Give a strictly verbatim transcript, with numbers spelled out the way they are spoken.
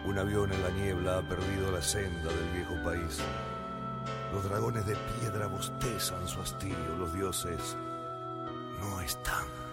Un avión en la niebla ha perdido la senda del viejo país. Los dragones de piedra bostezan su hastío, los dioses no están.